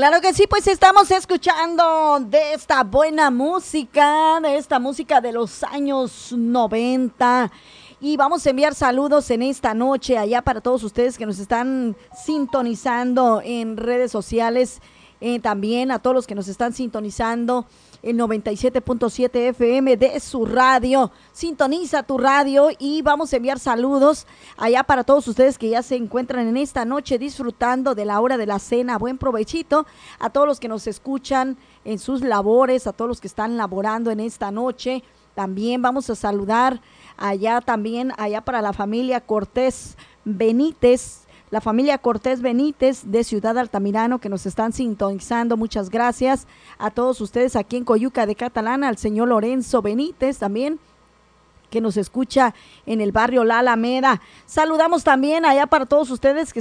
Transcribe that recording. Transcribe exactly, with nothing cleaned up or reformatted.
Claro que sí, pues estamos escuchando de esta buena música, de esta música de los años noventa. Y vamos a enviar saludos en esta noche allá para todos ustedes que nos están sintonizando en redes sociales, eh, también a todos los que nos están sintonizando en noventa y siete punto siete F M de su radio. Sintoniza tu radio y vamos a enviar saludos allá para todos ustedes que ya se encuentran en esta noche disfrutando de la hora de la cena. Buen provechito a todos los que nos escuchan en sus labores, a todos los que están laborando en esta noche. También vamos a saludar allá también, allá para la familia Cortés Benítez, la familia Cortés Benítez de Ciudad Altamirano que nos están sintonizando. Muchas gracias a todos ustedes aquí en Coyuca de Catalana, al señor Lorenzo Benítez también, que nos escucha en el barrio La Alameda. Saludamos también allá para todos ustedes que